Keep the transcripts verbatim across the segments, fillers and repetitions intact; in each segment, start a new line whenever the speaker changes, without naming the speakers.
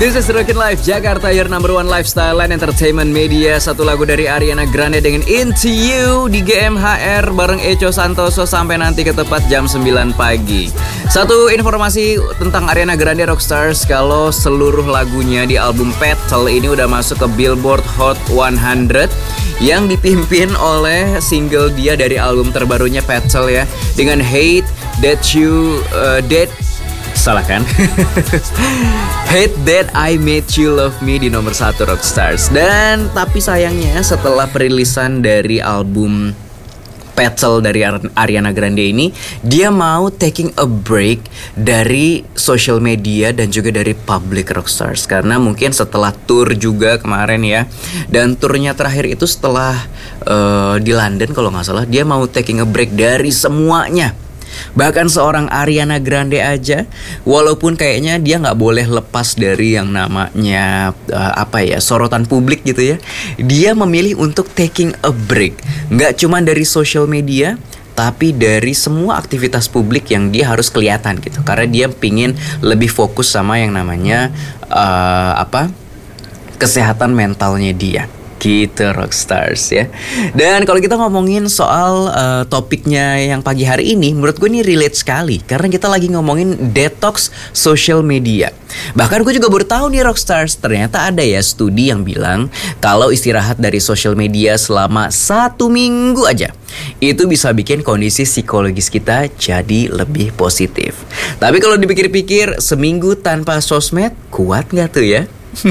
This is Rockin' Life Jakarta, your number one lifestyle and entertainment media. Satu lagu dari Ariana Grande dengan Into You di G M H R bareng Echo Santoso sampai nanti ke tepat jam sembilan pagi. Satu informasi tentang Ariana Grande Rockstars, kalau seluruh lagunya di album Petal ini udah masuk ke Billboard Hot seratus yang dipimpin oleh single dia dari album terbarunya Petal ya, dengan Hate That You uh, That Salah kan? Hate That I Made You Love Me di nomor satu Rockstars. Dan tapi sayangnya setelah perilisan dari album Petal dari Ariana Grande ini, dia mau taking a break dari social media dan juga dari public Rockstars, karena mungkin setelah tour juga kemarin ya, dan turnya terakhir itu setelah uh, di London kalau nggak salah, dia mau taking a break dari semuanya. Bahkan seorang Ariana Grande aja, walaupun kayaknya dia nggak boleh lepas dari yang namanya uh, apa ya, sorotan publik gitu ya, dia memilih untuk taking a break. Nggak cuma dari social media, tapi dari semua aktivitas publik yang dia harus kelihatan gitu, karena dia pingin lebih fokus sama yang namanya uh, apa kesehatan mentalnya dia. Gitu Rockstars ya. Dan kalau kita ngomongin soal uh, topiknya yang pagi hari ini, menurut gue ini relate sekali, karena kita lagi ngomongin detox social media. Bahkan gue juga baru tahu nih Rockstars, ternyata ada ya studi yang bilang kalau istirahat dari social media selama satu minggu aja, itu bisa bikin kondisi psikologis kita jadi lebih positif. Tapi kalau dipikir-pikir, seminggu tanpa sosmed kuat gak tuh ya?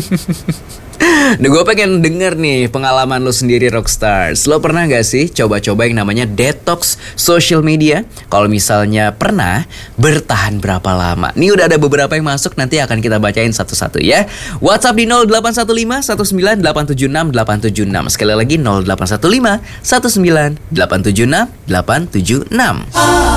Nah, gue pengen denger nih pengalaman lo sendiri Rockstars. Lo pernah gak sih coba-coba yang namanya detox social media? Kalau misalnya pernah, bertahan berapa lama? Nih udah ada beberapa yang masuk, nanti akan kita bacain satu-satu ya. WhatsApp di nol delapan satu lima satu sembilan delapan tujuh enam delapan tujuh enam. Sekali lagi nol delapan satu lima satu sembilan delapan tujuh enam delapan tujuh enam.